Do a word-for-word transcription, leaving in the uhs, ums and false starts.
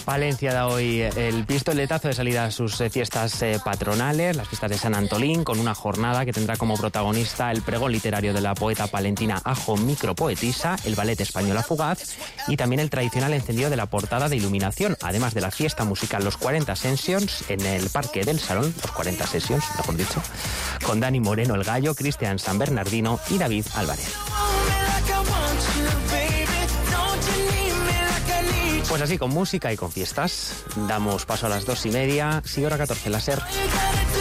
Palencia da hoy el pistoletazo de salida a sus fiestas eh, patronales, las fiestas de San Antolín, con una jornada que tendrá como protagonista el pregón literario de la poeta palentina Ajo Micropoetisa, el ballet Española Fugaz y también el tradicional encendido de la portada de iluminación, además de la fiesta musical Los cuarenta Sessions en el Parque del Salón, Los cuarenta Sessions, mejor dicho, con Dani Moreno el Gallo, Cristian San Bernardino y David Álvarez. Pues así, con música y con fiestas, damos paso a las dos y media, sigue hora catorce, la SER.